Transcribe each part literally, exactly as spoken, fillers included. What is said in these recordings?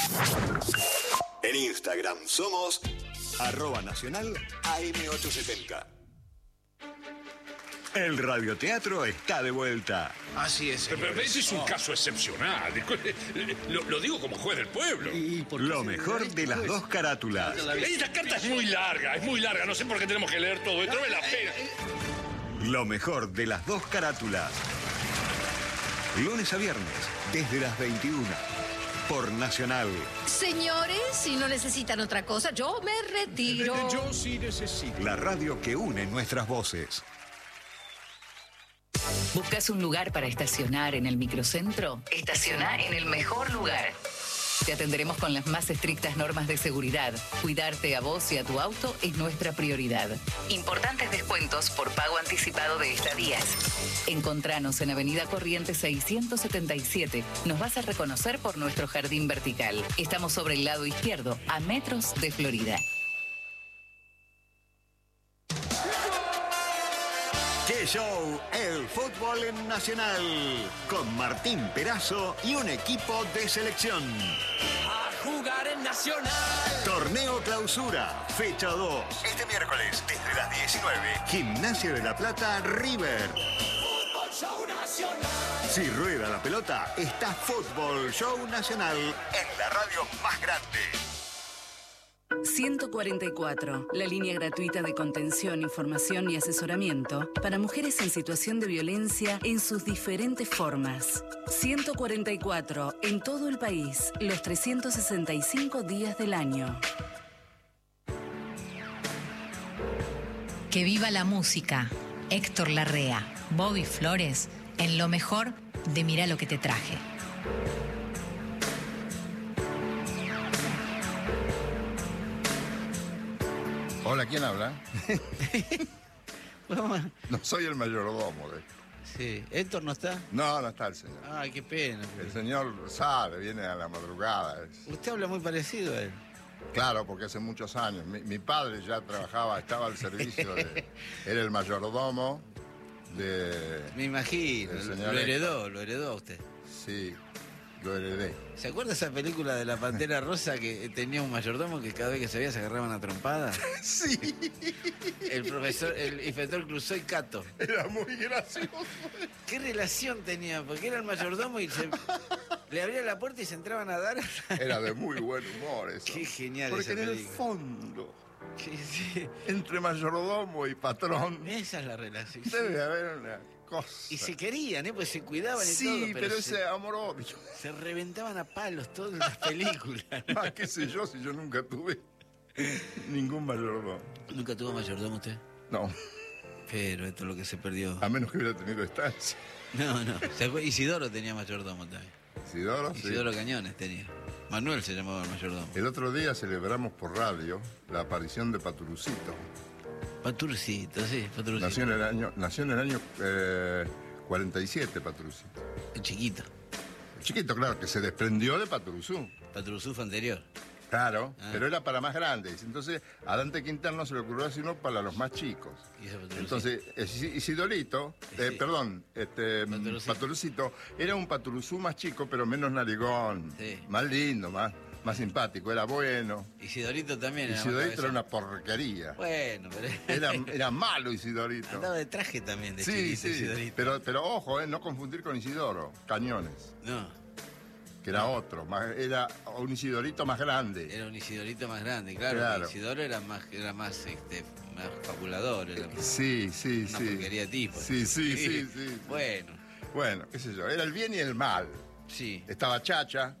En Instagram somos arroba nacional A M ochocientos setenta. El radioteatro está de vuelta. Así es. Pero este es un caso excepcional. Lo, lo digo como juez del pueblo. ¿Y lo mejor de las dos carátulas? Esta carta es muy larga, es muy larga. No sé por qué tenemos que leer todo esto. No me la pena. Lo mejor de las dos carátulas. Lunes a viernes, desde las veintiuna. Por Nacional. Señores, si no necesitan otra cosa, yo me retiro. Yo sí necesito. La radio que une nuestras voces. ¿Buscas un lugar para estacionar en el microcentro? Estaciona en el mejor lugar. Te atenderemos con las más estrictas normas de seguridad. Cuidarte a vos y a tu auto es nuestra prioridad. Importantes descuentos por pago anticipado de estadías. Encontranos en Avenida Corrientes seiscientos setenta y siete. Nos vas a reconocer por nuestro jardín vertical. Estamos sobre el lado izquierdo, a metros de Florida. ¡Qué show! El fútbol en Nacional. Con Martín Perazo y un equipo de selección. A jugar en Nacional. Torneo Clausura, fecha dos. Este miércoles, desde las diecinueve. Gimnasia de la Plata, River. Fútbol Show Nacional. Si rueda la pelota, está Fútbol Show Nacional en la radio más grande. ciento cuarenta y cuatro, la línea gratuita de contención, información y asesoramiento para mujeres en situación de violencia en sus diferentes formas. ciento cuarenta y cuatro, en todo el país, los trescientos sesenta y cinco días del año. Que viva la música. Héctor Larrea, Bobby Flores, en lo mejor de Mirá lo que te traje. Hola, ¿quién habla? No soy el mayordomo. De... Sí. ¿Héctor no está? No, no está el señor. Ay, qué pena. El señor sabe, viene a la madrugada. Es... Usted habla muy parecido a él. Claro, porque hace muchos años. Mi, mi padre ya trabajaba, estaba al servicio de... Era el mayordomo de... Me imagino, lo heredó, lo heredó usted. Sí, lo heredé. ¿Se acuerda esa película de la Pantera Rosa que tenía un mayordomo que cada vez que se veía se agarraban a trompada? Sí. El profesor, el inspector Clouseau y Cato. Era muy gracioso. ¿Qué relación tenía? Porque era el mayordomo y se... le abría la puerta y se entraban a dar. Era de muy buen humor eso. Qué genial. Porque esa en película. el fondo, Sí, sí. entre mayordomo y patrón, Esa es la relación. debe haber una cosa. Y se querían, ¿eh? Pues se cuidaban y Sí, todo. Pero, pero se, ese amor-odio. se reventaban a palos todas las películas. Más qué sé yo, si yo nunca tuve ningún mayordomo. ¿Nunca tuvo mayordomo usted? No, Pero esto es lo que se perdió. a menos que hubiera tenido estancia. No, no. ¿Se acuerda? Isidoro tenía mayordomo también. Isidoro, sí. Isidoro Cañones tenía. Manuel se llamaba el mayordomo. El otro día celebramos por radio la aparición de Paturucito. Paturcito, sí, Paturcito. Nació en el año, nació en el año eh, cuarenta y siete, Paturucito. El chiquito. Chiquito, claro, que se desprendió de Paturuzú. Paturuzú fue anterior. Claro, Ah. pero era para más grandes. Entonces, a Dante Quintana se le ocurrió hacer uno para los más chicos. Y ese Paturuzú. Entonces, Isi- Isidorito, eh, Sí. perdón, este, Paturucito. Paturucito, era un Paturuzú más chico, pero menos narigón. Sí. Más lindo, más, más simpático, era bueno. Isidorito también era más Isidorito cabezón. era una porquería. Bueno, pero... Era, era malo Isidorito. Andaba de traje también de Sí, chiquito, sí, Isidorito. pero, pero ojo, eh, no confundir con Isidoro, Cañones, No, que era otro, más, era un Isidorito más grande. era un Isidorito más grande, claro. Claro. Isidoro era más, era más, este, más fabulador. Era Sí, sí, una sí. porquería de tipo. Sí, sí, sí, sí, sí. Bueno, Bueno, qué sé yo, era el bien y el mal. sí. Estaba Chacha,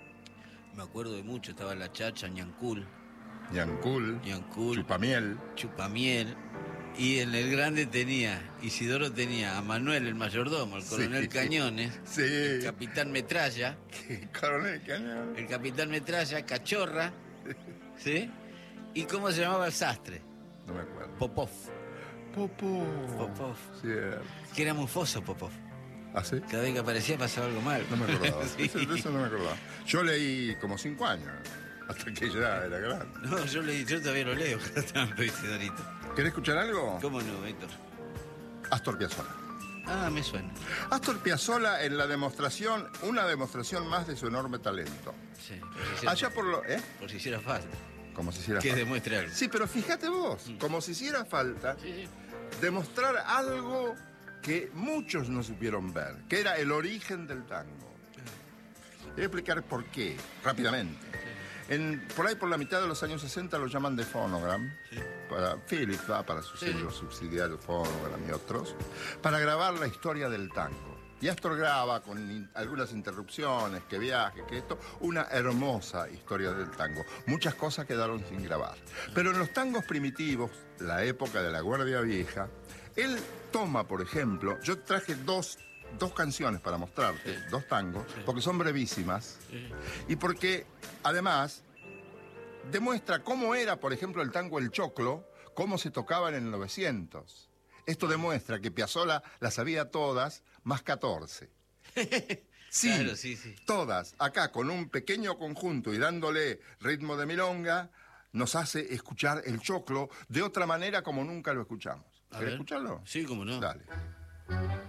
Me acuerdo de mucho. Estaba la Chacha, Ñancul, Ñancul, Ñancul, Chupamiel. Chupamiel. Y en el grande tenía, Isidoro tenía a Manuel, el mayordomo, el coronel Sí. Cañones, Sí. el capitán Metralla, Coronel Cañón. el capitán Metralla, Cachorra, ¿sí? ¿Y cómo se llamaba el sastre? No me acuerdo. Popov. Popó. Popov. Cierto. Que era mufoso Popov. ¿Ah, sí? Cada vez que aparecía pasaba algo mal. No me acordaba. Sí. Eso- de eso no me acordaba. Yo leí como cinco años, hasta que ya era grande. No, yo, le, yo todavía lo leo cada tanto, Isidorito. ¿Querés escuchar algo? ¿Cómo no, Héctor? Astor Piazzolla. Ah, me suena. Astor Piazzolla en la demostración, una demostración más de su enorme talento. Sí, por si hiciera, Allá por lo... ¿eh? por si hiciera falta. Como si hiciera Que falta. demuestre algo. Sí, pero fíjate vos, mm. como si hiciera falta sí, sí. demostrar algo que muchos no supieron ver, que era el origen del tango. Voy a explicar por qué, rápidamente. En, por ahí por la mitad de los años sesenta lo llaman de Phonogram, sí. para Philips, ¿va? Para sus sí. subsidiarios Phonogram y otros, para grabar la historia del tango. Y Astor graba con in, algunas interrupciones, que viaje, que esto, una hermosa historia del tango. Muchas cosas quedaron sin grabar. Pero en los tangos primitivos, la época de la Guardia Vieja, él toma, por ejemplo, yo traje dos, dos canciones para mostrarte, sí. dos tangos, sí. porque son brevísimas, sí. y porque, además, demuestra cómo era, por ejemplo, el tango El Choclo, cómo se tocaba en el novecientos. Esto demuestra que Piazzolla las sabía todas, más catorce. Sí, claro, sí, sí, todas. Acá, con un pequeño conjunto y dándole ritmo de milonga, nos hace escuchar el choclo de otra manera como nunca lo escuchamos. ¿Querés escucharlo? Sí, cómo no. Dale.